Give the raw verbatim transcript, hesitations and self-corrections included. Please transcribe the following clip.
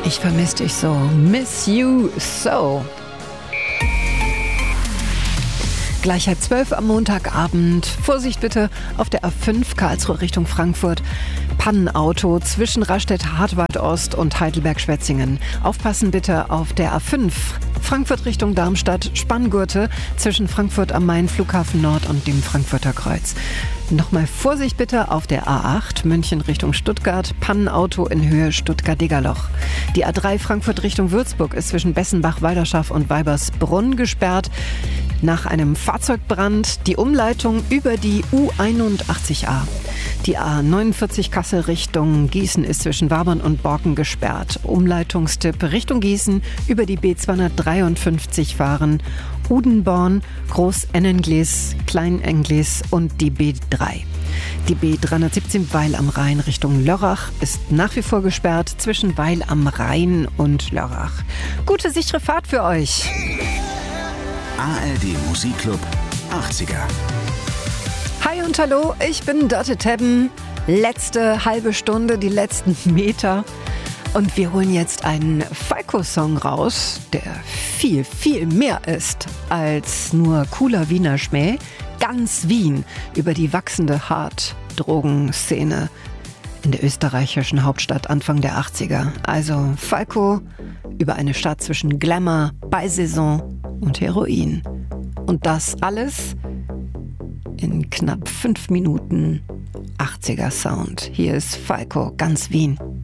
Ich vermisse dich so. Miss you so. Gleich halb zwölf am Montagabend. Vorsicht bitte auf der A fünf Karlsruhe Richtung Frankfurt. Pannenauto zwischen Rastedt-Hartwald-Ost und Heidelberg-Schwetzingen. Aufpassen bitte auf der A fünf Frankfurt Richtung Darmstadt. Spanngurte zwischen Frankfurt am Main, Flughafen Nord und dem Frankfurter Kreuz. Nochmal Vorsicht bitte auf der A acht München Richtung Stuttgart. Pannenauto in Höhe Stuttgart-Degerloch. Die A drei Frankfurt Richtung Würzburg ist zwischen Bessenbach-Walderschaff und Weibersbrunn gesperrt. Nach einem Fahrzeugbrand die Umleitung über die U einundachtzig A. Die A neunundvierzig Kassel Richtung Gießen ist zwischen Wabern und Borken gesperrt. Umleitungstipp Richtung Gießen über die B zweihundertdreiundfünfzig fahren. Udenborn, Groß-Ennengles, Klein-Engles und die B drei. Die B dreihundertsiebzehn Weil am Rhein Richtung Lörrach ist nach wie vor gesperrt zwischen Weil am Rhein und Lörrach. Gute, sichere Fahrt für euch. A R D Musikclub achtziger. Hi und hallo, ich bin Dörte Tebben. Letzte halbe Stunde, die letzten Meter. Und wir holen jetzt einen Falco-Song raus, der viel, viel mehr ist als nur cooler Wiener Schmäh. Ganz Wien über die wachsende Hard-Drogenszene in der österreichischen Hauptstadt Anfang der achtziger. Also Falco über eine Stadt zwischen Glamour, Beisaison und Heroin. Und das alles in knapp fünf Minuten achtziger Sound. Hier ist Falco, ganz Wien.